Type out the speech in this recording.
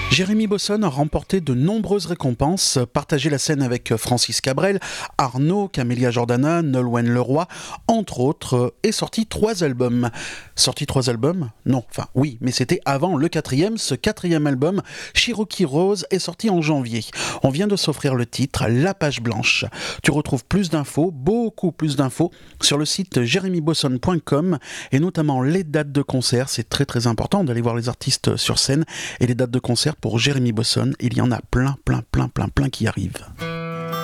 Jérémy Bosson a remporté de nombreuses récompenses, partagé la scène avec Francis Cabrel, Arnaud, Camélia Jordana, Nolwenn Leroy, entre autres, et sorti 3 albums. Sorti 3 albums ? Non, enfin oui, mais c'était avant le 4e. Ce 4e album, Cherokee Rose, est sorti en janvier. On vient de s'offrir le titre La Page Blanche. Tu retrouves plus d'infos, beaucoup plus d'infos, sur le site jeremybosson.com et notamment les dates de concert. C'est très très important d'aller voir les artistes sur scène et les dates de concert pour Jérémy Bosson. Il y en a plein qui arrivent.